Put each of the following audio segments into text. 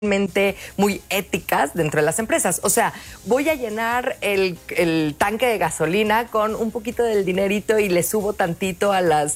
muy éticas dentro de las empresas. O sea, voy a llenar el tanque de gasolina con un poquito del dinerito y le subo tantito a las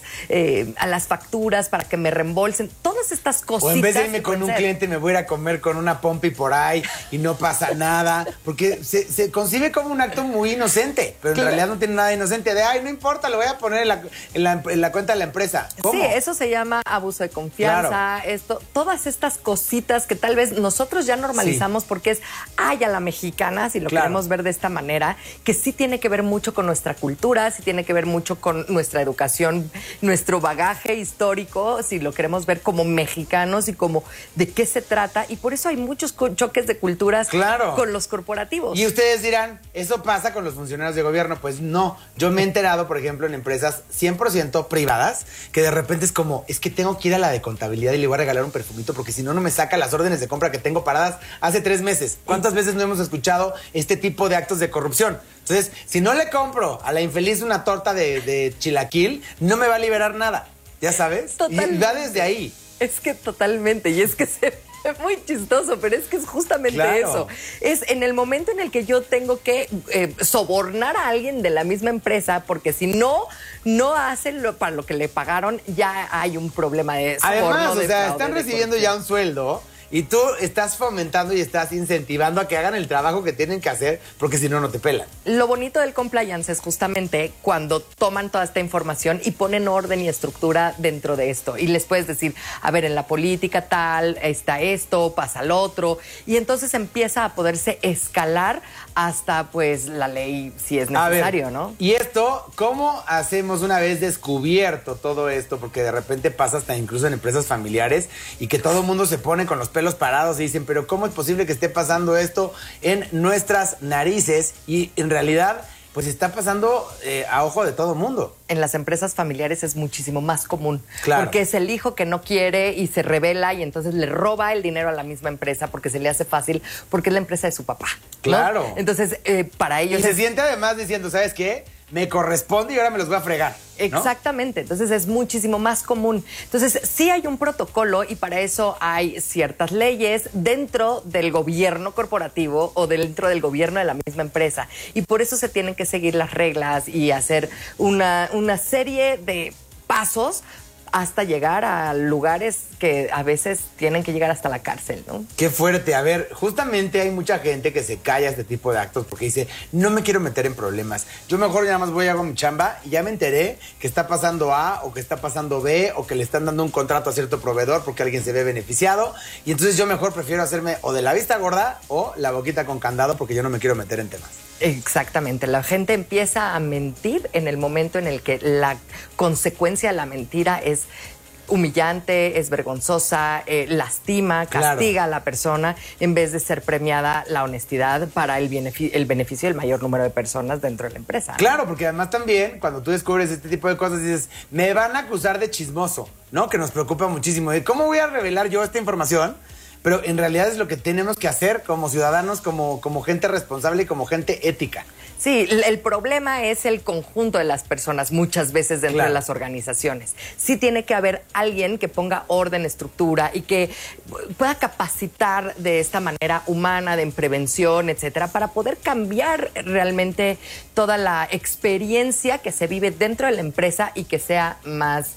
facturas para que me reembolsen. Todas estas cositas. O en vez de irme con un cliente, me voy a ir a comer con una pompi por ahí y no pasa nada. Porque se concibe como un acto muy inocente, pero en realidad no tiene nada de inocente. De, ay, no importa, lo voy a poner en la cuenta de la empresa. ¿Cómo? Sí, eso se llama abuso de confianza. Claro. Todas estas cositas que tal vez nosotros ya normalizamos porque es, a la mexicana, si lo queremos ver de esta manera, que sí tiene que ver mucho con nuestra cultura, sí tiene que ver mucho con nuestra educación, nuestro bagaje histórico, si lo queremos ver como mexicanos y como de qué se trata. Y por eso hay muchos choques de culturas con los corporativos. Y ustedes dirán, ¿eso pasa con los funcionarios de gobierno? Pues no. Yo me he enterado, por ejemplo, en empresas 100% privadas, que de repente es como, es que tengo que ir a la de contabilidad y le voy a regalar un perfumito porque si no, no me saca las órdenes de compra que tengo paradas hace 3 meses. ¿Cuántas veces no hemos escuchado este tipo de actos de corrupción? Entonces, si no le compro a la infeliz una torta de chilaquil, no me va a liberar nada. ¿Ya sabes? Totalmente. Y va desde ahí. Es que totalmente. Y es que es muy chistoso, pero es que es justamente eso. Es en el momento en el que yo tengo que sobornar a alguien de la misma empresa, porque si no hacen para lo que le pagaron, ya hay un problema de soborno. Además, de fraude, están recibiendo ya un sueldo y tú estás fomentando y estás incentivando a que hagan el trabajo que tienen que hacer, porque si no, no te pelan. Lo bonito del compliance es justamente cuando toman toda esta información y ponen orden y estructura dentro de esto. Y les puedes decir, a ver, en la política tal, está esto, pasa lo otro. Y entonces empieza a poderse escalar hasta, pues, la ley, si es necesario, ¿no? Y esto, ¿cómo hacemos una vez descubierto todo esto? Porque de repente pasa hasta incluso en empresas familiares y que todo el mundo se pone con los pelos parados y dicen, pero ¿cómo es posible que esté pasando esto en nuestras narices? Y en realidad, pues está pasando a ojo de todo el mundo. En las empresas familiares es muchísimo más común. Claro. Porque es el hijo que no quiere y se rebela y entonces le roba el dinero a la misma empresa porque se le hace fácil, porque es la empresa de su papá, ¿no? Claro. Entonces, para ellos... Y se siente además diciendo, ¿sabes qué? Me corresponde y ahora me los voy a fregar, ¿no? Exactamente, entonces es muchísimo más común. Entonces sí hay un protocolo y para eso hay ciertas leyes dentro del gobierno corporativo o dentro del gobierno de la misma empresa. Y por eso se tienen que seguir las reglas y hacer una serie de pasos hasta llegar a lugares que a veces tienen que llegar hasta la cárcel, ¿no? Qué fuerte. A ver, justamente hay mucha gente que se calla este tipo de actos porque dice, no me quiero meter en problemas. Yo mejor nada más voy a hacer mi chamba y ya me enteré que está pasando A o que está pasando B o que le están dando un contrato a cierto proveedor porque alguien se ve beneficiado. Y entonces yo mejor prefiero hacerme o de la vista gorda o la boquita con candado porque yo no me quiero meter en temas. Exactamente, la gente empieza a mentir en el momento en el que la consecuencia de la mentira es humillante, es vergonzosa, lastima, castiga a la persona, en vez de ser premiada la honestidad para el beneficio del mayor número de personas dentro de la empresa. Claro, porque además también cuando tú descubres este tipo de cosas dices, me van a acusar de chismoso, ¿no? Que nos preocupa muchísimo. ¿Cómo voy a revelar yo esta información? Pero en realidad es lo que tenemos que hacer como ciudadanos, como gente responsable y como gente ética. Sí, el problema es el conjunto de las personas muchas veces dentro de las organizaciones. Sí tiene que haber alguien que ponga orden, estructura y que pueda capacitar de esta manera humana, en prevención, etcétera, para poder cambiar realmente toda la experiencia que se vive dentro de la empresa y que sea más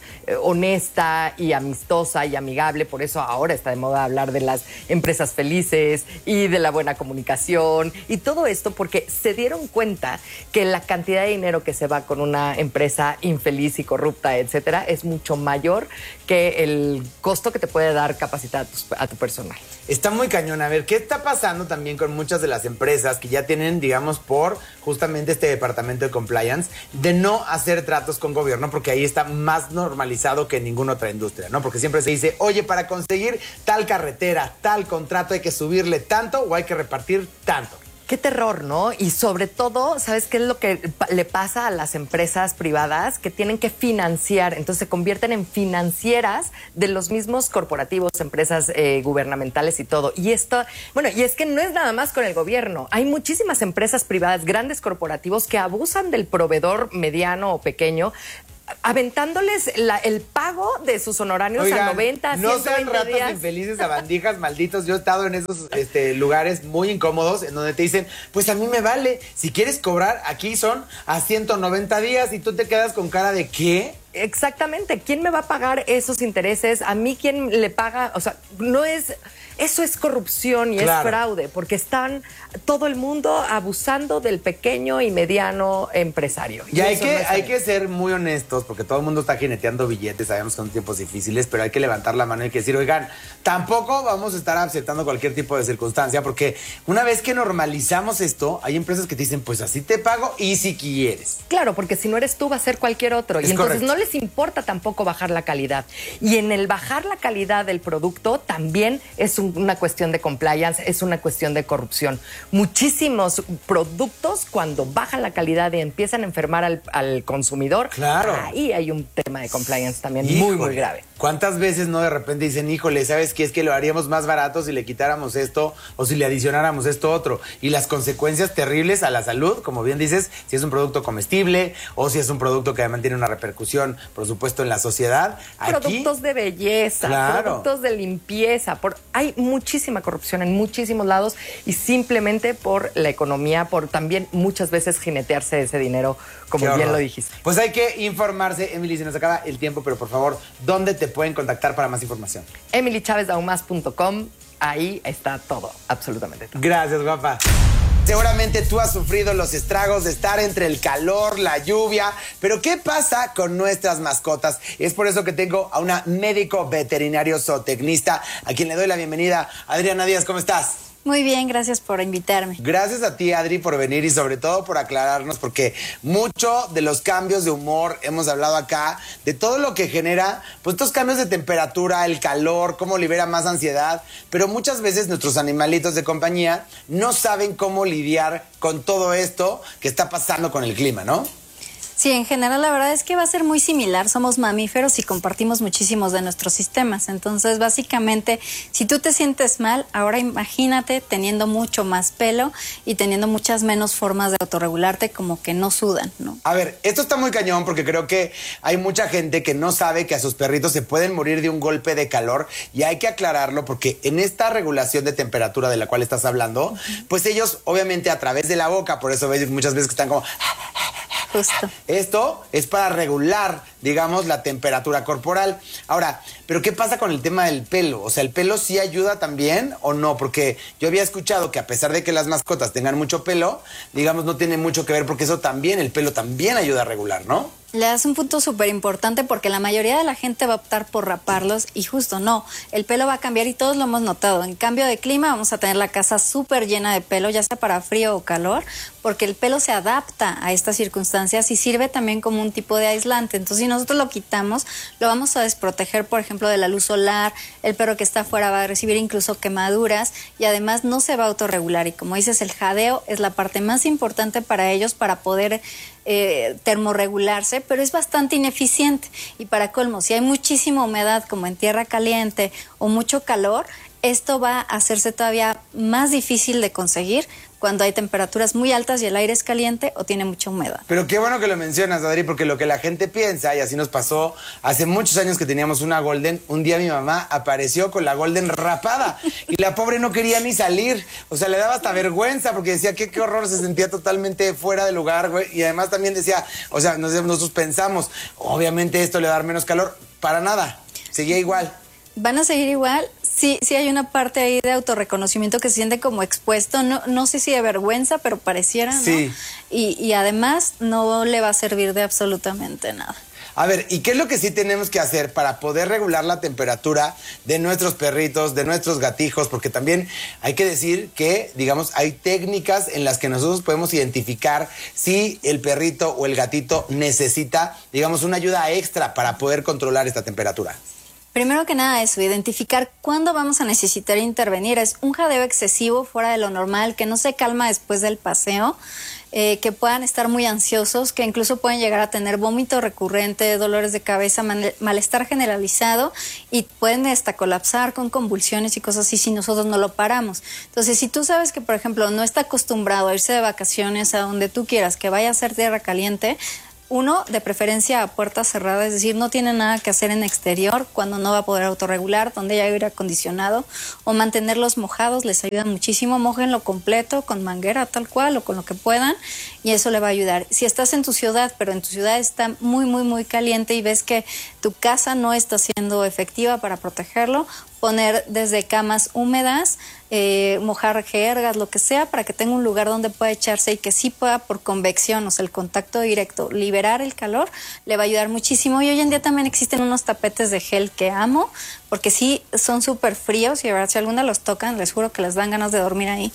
honesta y amistosa y amigable. Por eso ahora está de moda hablar de las empresas felices y de la buena comunicación y todo esto porque se dieron cuenta que la cantidad de dinero que se va con una empresa infeliz y corrupta, etcétera, es mucho mayor que el costo que te puede dar capacitar a tu personal. Está muy cañón. A ver, ¿qué está pasando también con muchas de las empresas que ya tienen, digamos, por justamente este departamento de compliance, de no hacer tratos con gobierno, porque ahí está más normalizado que en ninguna otra industria, ¿no? Porque siempre se dice, oye, para conseguir tal carretera, tal contrato hay que subirle tanto o hay que repartir tanto. Qué terror, ¿no? Y sobre todo, ¿sabes qué es lo que le pasa a las empresas privadas? Que tienen que financiar, entonces se convierten en financieras de los mismos corporativos, empresas gubernamentales y todo. Y esto, bueno, y es que no es nada más con el gobierno. Hay muchísimas empresas privadas, grandes corporativos que abusan del proveedor mediano o pequeño aventándoles el pago de sus honorarios. Oigan, a 90, 120 no sean ratas días. infelices, sabandijas, malditos. Yo he estado en esos lugares muy incómodos en donde te dicen, pues a mí me vale, si quieres cobrar, aquí son a 190 días y tú te quedas con cara de ¿qué? Exactamente, ¿quién me va a pagar esos intereses? ¿A mí quién le paga? O sea, no es... Eso es corrupción y claro, es fraude, porque están todo el mundo abusando del pequeño y mediano empresario. Y hay que ser muy honestos, porque todo el mundo está jineteando billetes, sabemos que son tiempos difíciles, pero hay que levantar la mano y hay que decir, oigan, tampoco vamos a estar aceptando cualquier tipo de circunstancia, porque una vez que normalizamos esto, hay empresas que te dicen, pues así te pago y si quieres. Claro, porque si no eres tú, va a ser cualquier otro. Y entonces no les importa tampoco bajar la calidad. Y en el bajar la calidad del producto también es una cuestión de compliance, es una cuestión de corrupción. Muchísimos productos, cuando bajan la calidad y empiezan a enfermar al consumidor, claro, ahí hay un tema de compliance también muy grave. ¿Cuántas veces no de repente dicen, híjole, ¿sabes qué? Es que lo haríamos más barato si le quitáramos esto o si le adicionáramos esto otro? Y las consecuencias terribles a la salud, como bien dices, si es un producto comestible o si es un producto que además tiene una repercusión, por supuesto, en la sociedad. Productos de belleza, claro, productos de limpieza. Hay muchísima corrupción en muchísimos lados y simplemente por la economía, por también muchas veces jinetearse ese dinero, como bien lo dijiste. Pues hay que informarse, Emily, se nos acaba el tiempo, pero por favor, ¿dónde te pueden contactar para más información? emilychavezdaumas.com, ahí está todo, absolutamente todo. Gracias, guapa. Seguramente tú has sufrido los estragos de estar entre el calor, la lluvia, pero ¿qué pasa con nuestras mascotas? Es por eso que tengo a una médico veterinario zootecnista, a quien le doy la bienvenida. Adriana Díaz, ¿cómo estás? Muy bien, gracias por invitarme. Gracias a ti, Adri, por venir y sobre todo por aclararnos, porque mucho de los cambios de humor, hemos hablado acá, de todo lo que genera, pues estos cambios de temperatura, el calor, cómo libera más ansiedad, pero muchas veces nuestros animalitos de compañía no saben cómo lidiar con todo esto que está pasando con el clima, ¿no? Sí, en general la verdad es que va a ser muy similar. Somos mamíferos y compartimos muchísimos de nuestros sistemas. Entonces, básicamente, si tú te sientes mal, ahora imagínate teniendo mucho más pelo y teniendo muchas menos formas de autorregularte, como que no sudan, ¿no? A ver, esto está muy cañón porque creo que hay mucha gente que no sabe que a sus perritos se pueden morir de un golpe de calor y hay que aclararlo porque en esta regulación de temperatura de la cual estás hablando, pues ellos obviamente a través de la boca, por eso ves muchas veces que están como... Justo. Esto es para regular, digamos, la temperatura corporal. Ahora, ¿pero qué pasa con el tema del pelo? O sea, ¿el pelo sí ayuda también o no? Porque yo había escuchado que a pesar de que las mascotas tengan mucho pelo, digamos, no tiene mucho que ver porque eso también, el pelo también ayuda a regular, ¿no? Le das un punto súper importante porque la mayoría de la gente va a optar por raparlos y justo no, el pelo va a cambiar y todos lo hemos notado. En cambio de clima vamos a tener la casa súper llena de pelo, ya sea para frío o calor, porque el pelo se adapta a estas circunstancias y sirve también como un tipo de aislante. Entonces, si nosotros lo quitamos, lo vamos a desproteger, por ejemplo, de la luz solar, el perro que está afuera va a recibir incluso quemaduras y además no se va a autorregular. Y como dices, el jadeo es la parte más importante para ellos para poder termorregularse, pero es bastante ineficiente. Y para colmo, si hay muchísima humedad como en tierra caliente o mucho calor, esto va a hacerse todavía más difícil de conseguir cuando hay temperaturas muy altas y el aire es caliente o tiene mucha humedad. Pero qué bueno que lo mencionas, Adri, porque lo que la gente piensa, y así nos pasó hace muchos años que teníamos una Golden, un día mi mamá apareció con la Golden rapada y la pobre no quería ni salir, o sea, le daba hasta vergüenza porque decía qué horror, se sentía totalmente fuera de lugar, güey, y además también decía, o sea, nosotros pensamos, obviamente esto le va a dar menos calor, para nada, seguía igual. Van a seguir igual. Sí hay una parte ahí de autorreconocimiento que se siente como expuesto, no sé si de vergüenza, pero pareciera, ¿no? Sí. Y además no le va a servir de absolutamente nada. A ver, ¿y qué es lo que sí tenemos que hacer para poder regular la temperatura de nuestros perritos, de nuestros gatijos? Porque también hay que decir que, digamos, hay técnicas en las que nosotros podemos identificar si el perrito o el gatito necesita, digamos, una ayuda extra para poder controlar esta temperatura. Primero que nada eso, identificar cuándo vamos a necesitar intervenir. Es un jadeo excesivo fuera de lo normal, que no se calma después del paseo, que puedan estar muy ansiosos, que incluso pueden llegar a tener vómito recurrente, dolores de cabeza, malestar generalizado y pueden hasta colapsar con convulsiones y cosas así si nosotros no lo paramos. Entonces, si tú sabes que, por ejemplo, no está acostumbrado a irse de vacaciones a donde tú quieras, que vaya a ser tierra caliente, Uno, de preferencia a puerta cerrada, es decir, no tiene nada que hacer en exterior cuando no va a poder autorregular, donde haya aire acondicionado, o mantenerlos mojados, les ayuda muchísimo. Mójenlo completo con manguera tal cual o con lo que puedan y eso le va a ayudar. Si estás en tu ciudad, pero en tu ciudad está muy, muy, muy caliente y ves que tu casa no está siendo efectiva para protegerlo, poner desde camas húmedas, mojar jergas, lo que sea, para que tenga un lugar donde pueda echarse y que sí pueda por convección, o sea, el contacto directo, liberar el calor, le va a ayudar muchísimo. Y hoy en día también existen unos tapetes de gel que amo, porque sí son súper fríos y de verdad si alguna los tocan, les juro que les dan ganas de dormir ahí.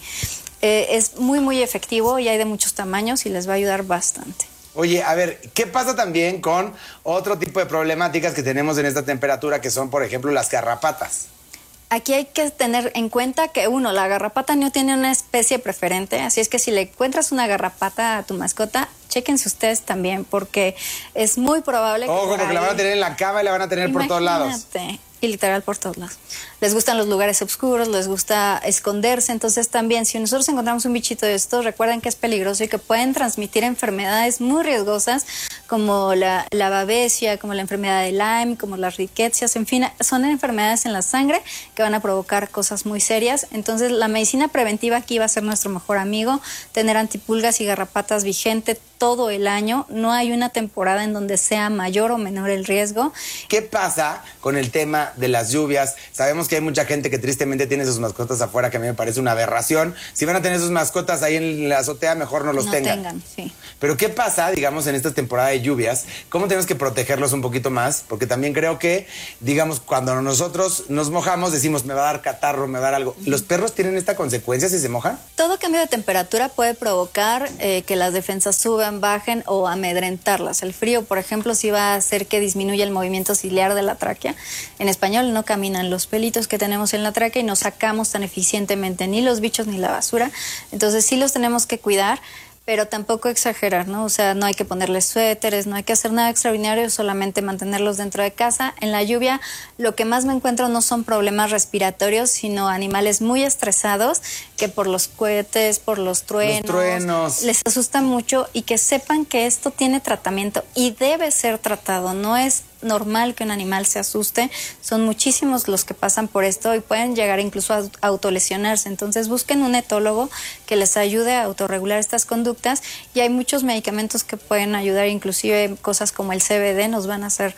Es muy, muy efectivo y hay de muchos tamaños y les va a ayudar bastante. Oye, a ver, ¿qué pasa también con otro tipo de problemáticas que tenemos en esta temperatura, que son, por ejemplo, las garrapatas? Aquí hay que tener en cuenta que, uno, la garrapata no tiene una especie preferente, así es que si le encuentras una garrapata a tu mascota, chéquense ustedes también, porque es muy probable que... Ojo, porque la van a tener en la cama y la van a tener por todos lados. Y literal por todos lados. Les gustan los lugares oscuros, les gusta esconderse, entonces también si nosotros encontramos un bichito de estos, recuerden que es peligroso y que pueden transmitir enfermedades muy riesgosas como la babesia, como la enfermedad de Lyme, como las riquecias, en fin, son enfermedades en la sangre que van a provocar cosas muy serias. Entonces la medicina preventiva aquí va a ser nuestro mejor amigo, tener antipulgas y garrapatas vigente todo el año, no hay una temporada en donde sea mayor o menor el riesgo. ¿Qué pasa con el tema de las lluvias? Sabemos que hay mucha gente que tristemente tiene sus mascotas afuera, que a mí me parece una aberración. Si van a tener sus mascotas ahí en la azotea, mejor no los tengan. Sí. Pero ¿qué pasa, digamos, en esta temporada de lluvias? ¿Cómo tenemos que protegerlos un poquito más? Porque también creo que, digamos, cuando nosotros nos mojamos, decimos, me va a dar catarro, me va a dar algo. ¿Los perros tienen esta consecuencia si se mojan? Todo cambio de temperatura puede provocar que las defensas suban, bajen o amedrentarlas. El frío, por ejemplo, sí va a hacer que disminuya el movimiento ciliar de la tráquea. En español, no caminan los pelitos que tenemos en la tráquea y no sacamos tan eficientemente ni los bichos ni la basura. Entonces sí los tenemos que cuidar, pero tampoco exagerar, ¿no? O sea, no hay que ponerles suéteres, no hay que hacer nada extraordinario, solamente mantenerlos dentro de casa. En la lluvia, lo que más me encuentro no son problemas respiratorios, sino animales muy estresados que por los cohetes, por los truenos, les asusta mucho, y que sepan que esto tiene tratamiento y debe ser tratado. No es normal que un animal se asuste, son muchísimos los que pasan por esto y pueden llegar incluso a autolesionarse. Entonces busquen un etólogo que les ayude a autorregular estas conductas, y hay muchos medicamentos que pueden ayudar, inclusive cosas como el CBD nos van a hacer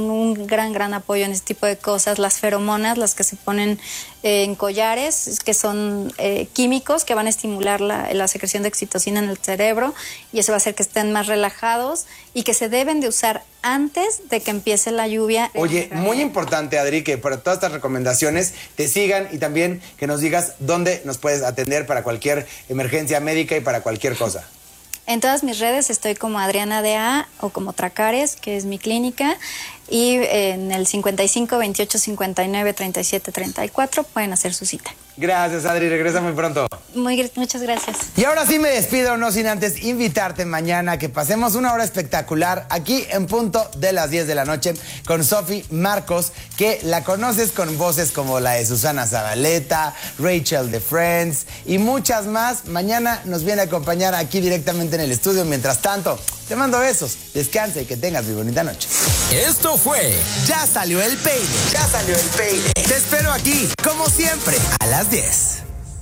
un gran apoyo en este tipo de cosas. Las feromonas, las que se ponen en collares, que son químicos que van a estimular la secreción de oxitocina en el cerebro, y eso va a hacer que estén más relajados y que se deben de usar antes de que empiece la lluvia. Oye, muy importante, Adri, que para todas estas recomendaciones te sigan, y también que nos digas dónde nos puedes atender para cualquier emergencia médica y para cualquier cosa. En todas mis redes estoy como Adriana DA o como Tracares, que es mi clínica, y en el 55 28 59 37 34 pueden hacer su cita. Gracias, Adri, regresa muy pronto. Muchas gracias. Y ahora sí me despido, no sin antes invitarte mañana a que pasemos una hora espectacular aquí en punto de las 10 de la noche con Sofi Marcos, que la conoces con voces como la de Susana Zabaleta, Rachel de Friends y muchas más. Mañana nos viene a acompañar aquí directamente en el estudio. Mientras tanto, te mando besos, descansa y que tengas muy bonita noche. Esto fue Ya Salió el Peine. Ya Salió el Peine. Te espero aquí, como siempre, a las 10.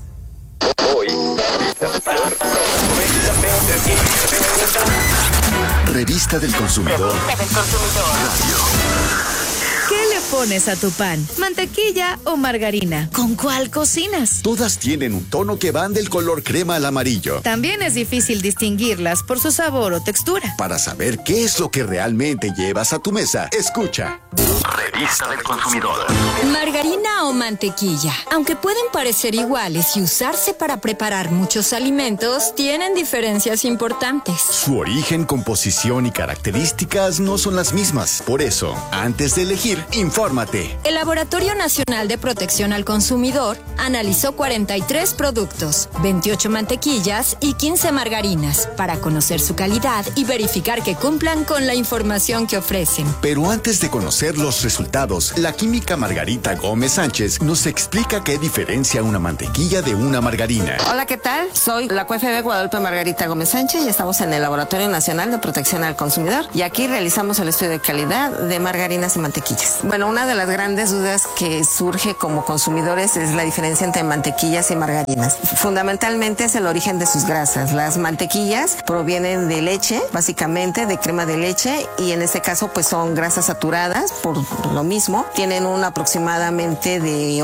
Revista del Consumidor. Radio. ¿Qué le pones a tu pan? ¿Mantequilla o margarina? ¿Con cuál cocinas? Todas tienen un tono que van del color crema al amarillo. También es difícil distinguirlas por su sabor o textura. Para saber qué es lo que realmente llevas a tu mesa, escucha Revista del Consumidor. Margarina o mantequilla, aunque pueden parecer iguales y usarse para preparar muchos alimentos, tienen diferencias importantes. Su origen, composición y características no son las mismas. Por eso, antes de elegir, infórmate. El Laboratorio Nacional de Protección al Consumidor analizó 43 productos, 28 mantequillas y 15 margarinas para conocer su calidad y verificar que cumplan con la información que ofrecen. Pero antes de conocer los los resultados, la química Margarita Gómez Sánchez nos explica qué diferencia una mantequilla de una margarina. Hola, ¿qué tal? Soy la QFB Guadalupe Margarita Gómez Sánchez y estamos en el Laboratorio Nacional de Protección al Consumidor y aquí realizamos el estudio de calidad de margarinas y mantequillas. Bueno, una de las grandes dudas que surge como consumidores es la diferencia entre mantequillas y margarinas. Fundamentalmente es el origen de sus grasas. Las mantequillas provienen de leche, básicamente de crema de leche, y en este caso pues son grasas saturadas por lo mismo. Tienen un aproximadamente de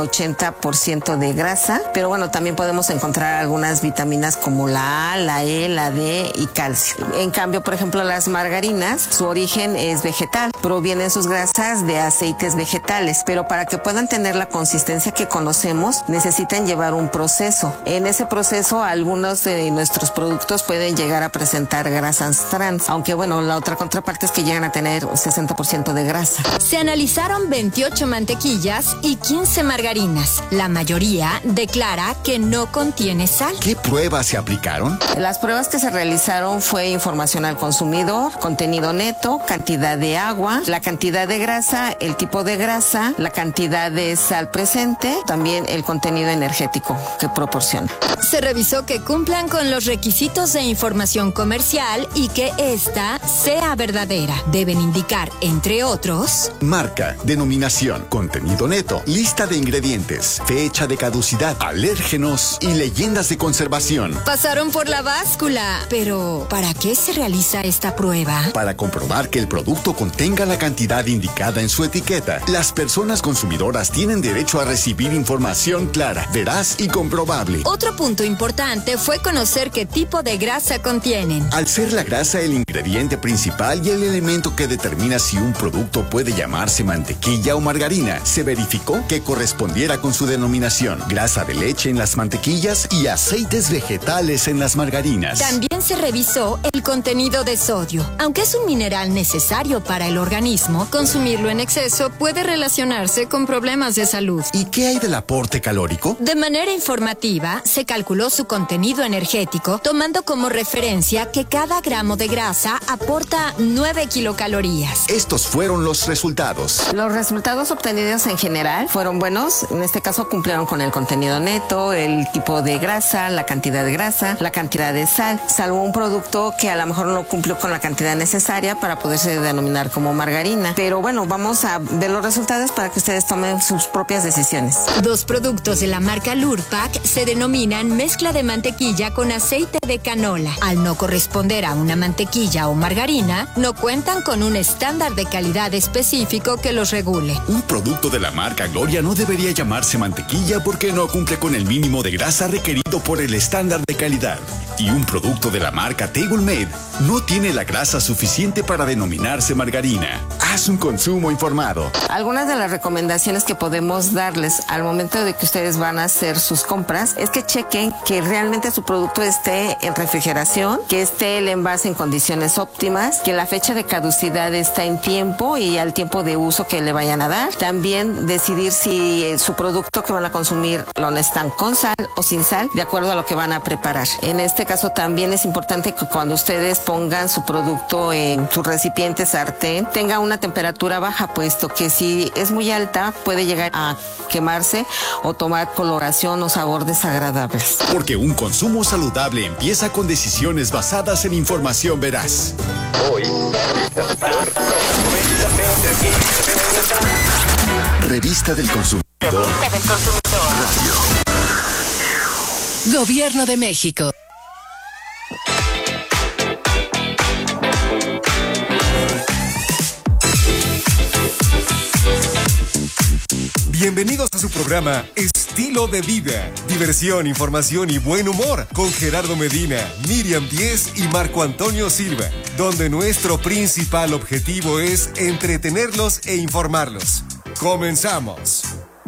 80% de grasa, pero bueno, también podemos encontrar algunas vitaminas como la A, la E, la D y calcio. En cambio, por ejemplo, las margarinas, su origen es vegetal. Provienen sus grasas de aceites vegetales, pero para que puedan tener la consistencia que conocemos, necesitan llevar un proceso. En ese proceso, algunos de nuestros productos pueden llegar a presentar grasas trans, aunque bueno, la otra contraparte es que llegan a tener 60% de grasa. Se analizaron 28 mantequillas y 15 margarinas. La mayoría declara que no contiene sal. ¿Qué pruebas se aplicaron? Las pruebas que se realizaron fue información al consumidor, contenido neto, cantidad de agua, la cantidad de grasa, el tipo de grasa, la cantidad de sal presente, también el contenido energético que proporciona. Se revisó que cumplan con los requisitos de información comercial y que esta sea verdadera. Deben indicar, entre otros, marca, denominación, contenido neto, lista de ingredientes, fecha de caducidad, alérgenos y leyendas de conservación. Pasaron por la báscula. Pero, ¿para qué se realiza esta prueba? Para comprobar que el producto contenga la cantidad indicada en su etiqueta. Las personas consumidoras tienen derecho a recibir información clara, veraz y comprobable. Otro punto importante fue conocer qué tipo de grasa contienen. Al ser la grasa el ingrediente principal y el elemento que determina si un producto puede llamarse mantequilla o margarina, se verificó que correspondiera con su denominación: grasa de leche en las mantequillas y aceites vegetales en las margarinas. También se revisó el contenido de sodio. Aunque es un mineral necesario para el organismo, consumirlo en exceso puede relacionarse con problemas de salud. ¿Y qué hay del aporte calórico? De manera informativa, se calculó su contenido energético, tomando como referencia que cada gramo de grasa aporta 9 kilocalorías. Estos fueron los resultados. Los resultados obtenidos en general fueron buenos. En este caso cumplieron con el contenido neto, el tipo de grasa, la cantidad de grasa, la cantidad de sal, salvo un producto que a lo mejor no cumplió con la cantidad necesaria para poderse denominar como margarina. Pero bueno, vamos a ver los resultados para que ustedes tomen sus propias decisiones. 2 productos de la marca Lurpak se denominan mezcla de mantequilla con aceite de canola. Al no corresponder a una mantequilla o margarina, no cuentan con un estándar de calidad específico que los regule. Un producto de la marca Gloria no debería llamarse mantequilla porque no cumple con el mínimo de grasa requerido por el estándar de calidad. Y un producto de la marca Table Made no tiene la grasa suficiente para denominarse margarina. Haz un consumo informado. Algunas de las recomendaciones que podemos darles al momento de que ustedes van a hacer sus compras es que chequen que realmente su producto esté en refrigeración, que esté el envase en condiciones óptimas, que la fecha de caducidad está en tiempo y al tiempo de uso que le vayan a dar. También decidir si su producto que van a consumir lo necesitan con sal o sin sal, de acuerdo a lo que van a preparar. En este caso también es importante que cuando ustedes pongan su producto en su recipiente sartén, tenga una temperatura baja, puesto que si es muy alta puede llegar a quemarse o tomar coloración o sabor desagradables. Porque un consumo saludable empieza con decisiones basadas en información veraz. Hoy, Revista del Consumidor. Radio. Gobierno de México. Bienvenidos a su programa Estilo de Vida. Diversión, información y buen humor con Gerardo Medina, Miriam Díez y Marco Antonio Silva, donde nuestro principal objetivo es entretenerlos e informarlos. Comenzamos.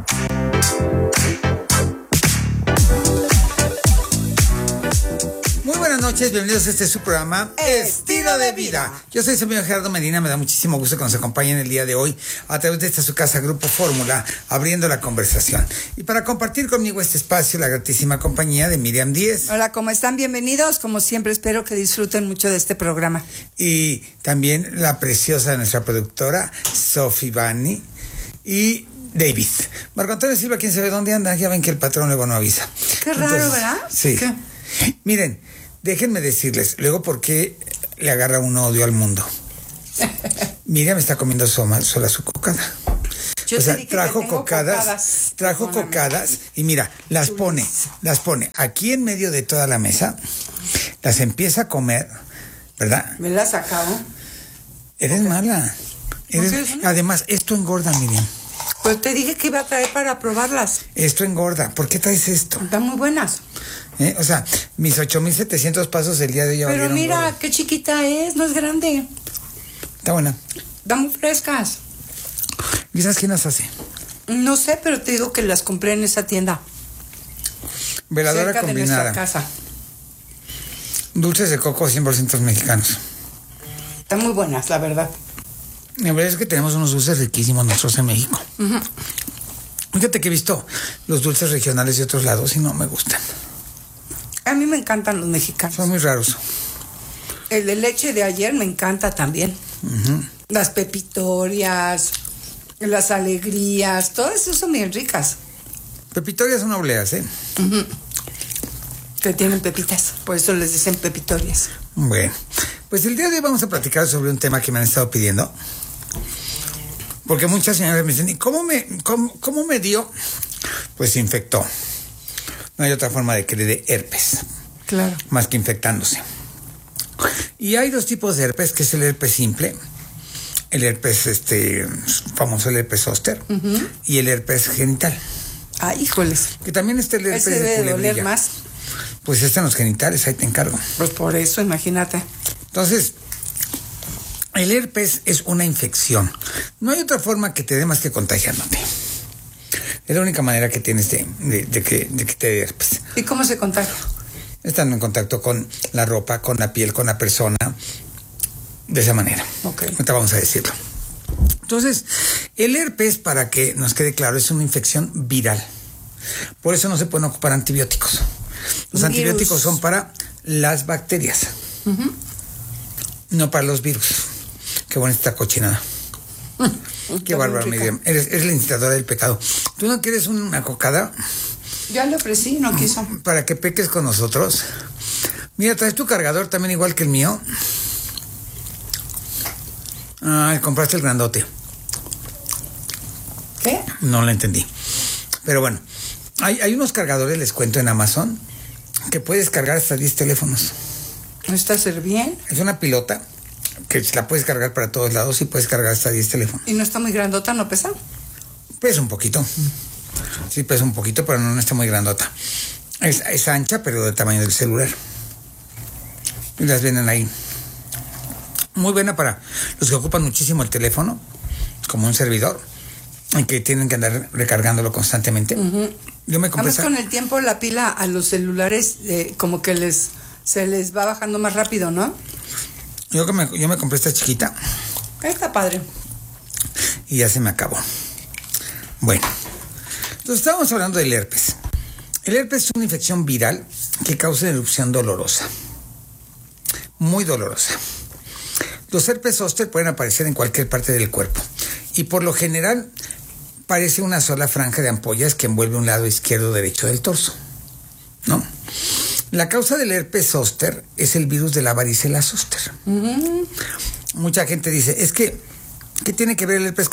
Muy buenas noches, bienvenidos a este su programa Estilo de Vida. Yo soy su amigo Gerardo Medina, me da muchísimo gusto que nos acompañen el día de hoy a través de esta su casa Grupo Fórmula, abriendo la conversación. Y para compartir conmigo este espacio, la gratísima compañía de Miriam Díez. Hola, ¿cómo están? Bienvenidos, como siempre espero que disfruten mucho de este programa. Y también la preciosa de nuestra productora, Sofi Bani. y David. Marco Antonio Silva, ¿quién sabe dónde anda? Ya ven que el patrón luego no avisa. Qué raro, ¿verdad? Sí. ¿Qué? Miren, déjenme decirles, luego por qué le agarra un odio al mundo. Miriam está comiendo sola su cocada. Yo o sea, te dije trajo que tengo cocadas, Perdóname. y mira, las pone aquí en medio de toda la mesa, las empieza a comer, ¿verdad? Me las acabo. Eres mala. Además, esto engorda, Miriam. Pues te dije que iba a traer para probarlas. Esto engorda. ¿Por qué traes esto? Están muy buenas. O sea, mis 8,700 pasos el día de hoy ya Pero valieron mira, gordo. qué chiquita es, no es grande. Está buena. Están muy frescas. ¿Y sabes quién las hace? No sé, pero te digo que las compré en esa tienda. Veladora cerca combinada. de nuestra casa. Dulces de coco 100% mexicanos. Están muy buenas, la verdad. La verdad es que tenemos unos dulces riquísimos nosotros en México. Fíjate que he visto los dulces regionales de otros lados y no me gustan. A mí me encantan los mexicanos. Son muy raros. El de leche de ayer me encanta también. Las pepitorias, las alegrías, todas esas son bien ricas. Pepitorias son obleas, ¿eh? Que tienen pepitas, por eso les dicen pepitorias. Bueno, pues el día de hoy vamos a platicar sobre un tema que me han estado pidiendo. Porque muchas señoras me dicen, ¿y cómo me dio? Pues se infectó. No hay otra forma de que le dé herpes. Claro. Más que infectándose. Y hay dos tipos de herpes, que es el herpes simple, el herpes famoso, el herpes zóster, y el herpes genital. Ah, híjoles. Que también está el herpes Ese de debe culebrilla. doler más. Pues en los genitales, ahí te encargo. Pues por eso, imagínate. Entonces, el herpes es una infección. No hay otra forma que te dé más que contagiándote. Es la única manera que tienes de que te dé herpes. ¿Y cómo se contagia? Estando en contacto con la ropa, con la piel, con la persona, de esa manera. Ok. Ahorita vamos a decirlo. Entonces, el herpes, para que nos quede claro, es una infección viral. Por eso no se pueden ocupar antibióticos. Los antibióticos son para las bacterias, no para los virus. Qué buena esta cochinada. Qué bárbaro, Miriam. Eres la incitadora del pecado. ¿Tú no quieres una cocada? Ya le ofrecí, no quiso. Para que peques con nosotros. Mira, ¿traes tu cargador también igual que el mío? Ah, compraste el grandote. ¿Qué? No lo entendí. Pero bueno, hay unos cargadores, les cuento, en Amazon, que puedes cargar hasta 10 teléfonos. ¿No está ser bien? Es una pilota que la puedes cargar para todos lados y puedes cargar hasta 10 teléfonos. ¿Y no está muy grandota, no pesa? Pesa un poquito. Sí, pesa un poquito, pero no está muy grandota. Es ancha, pero del tamaño del celular. Y las vienen ahí. Muy buena para los que ocupan muchísimo el teléfono, como un servidor, y que tienen que andar recargándolo constantemente. Yo me compré Además, con el tiempo la pila a los celulares como que se les va bajando más rápido, ¿no? Yo me compré esta chiquita. Está padre. Y ya se me acabó. Bueno, entonces estábamos hablando del herpes. El herpes es una infección viral que causa una erupción dolorosa. Muy dolorosa. Los herpes zóster pueden aparecer en cualquier parte del cuerpo. Y por lo general parece una sola franja de ampollas que envuelve un lado izquierdo o derecho del torso, ¿no? La causa del herpes zóster es el virus de la varicela zóster. Mucha gente dice, es que, ¿qué tiene que ver el herpes